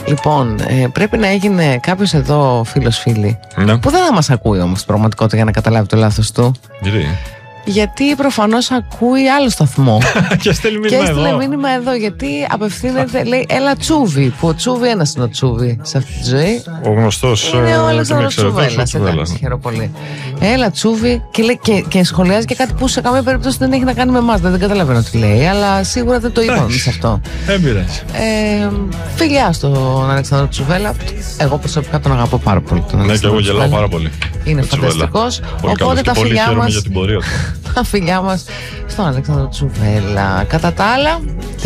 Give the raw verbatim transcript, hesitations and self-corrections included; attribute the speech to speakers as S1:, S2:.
S1: Λοιπόν, ε, πρέπει να έγινε κάποιος εδώ φίλος φίλη,
S2: ναι.
S1: που δεν θα μας ακούει όμως στην πραγματικότητα για να καταλάβει το λάθος του.
S2: Γιατί?
S1: Γιατί προφανώς ακούει άλλο σταθμό.
S2: Και στέλνει μήνυμα
S1: και έστειλε
S2: εδώ.
S1: μήνυμα εδώ. Γιατί απευθύνεται, λέει, έλα Τσούβι. Που ο Τσούβι ένας είναι ο Τσούβι σε αυτή τη ζωή.
S2: Ο γνωστός.
S1: Είναι ο
S2: ε,
S1: Αλέξανδρος Τσουβέλλας. Εντάξει, χαίρομαι πολύ. Έλα Τσούβι. Και, λέει, και, και σχολιάζει και κάτι που σε καμία περίπτωση δεν έχει να κάνει με εμάς. Δεν, δεν καταλαβαίνω τι λέει. Αλλά σίγουρα δεν το είπαμε σε αυτό.
S2: Δεν πειράζει.
S1: Ε, φιλιά στον Αλέξανδρο Τσουβέλλα. Εγώ προσωπικά τον αγαπώ πάρα πολύ. Τον
S2: Ναι, και εγώ γελάω πάρα πολύ.
S1: Είναι φανταστικός. Οπότε τα φιλιά μας.
S2: Για την πορεία του.
S1: Τα φιλιά μας στον Αλέξανδρο Τσουβέλλα. Κατά τα άλλα.